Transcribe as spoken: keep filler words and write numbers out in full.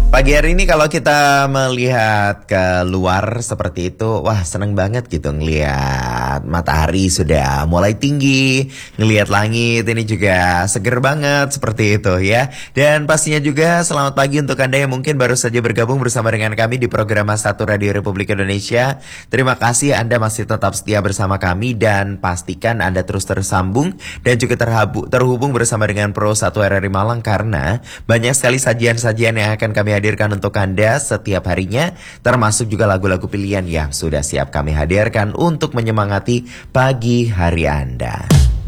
Pagi hari ini kalau kita melihat ke luar seperti itu, wah seneng banget gitu ngelihat matahari sudah mulai tinggi, ngelihat langit ini juga seger banget seperti itu ya. Dan pastinya juga selamat pagi untuk Anda yang mungkin baru saja bergabung bersama dengan kami di program satu Radio Republik Indonesia. Terima kasih Anda masih tetap setia bersama kami dan pastikan Anda terus tersambung dan juga terhabu, terhubung bersama dengan Pro satu R R I Malang karena banyak sekali sajian-sajian yang akan kami hadirkan untuk Anda setiap harinya, termasuk juga lagu-lagu pilihan yang sudah siap kami hadirkan untuk menyemangati pagi hari Anda.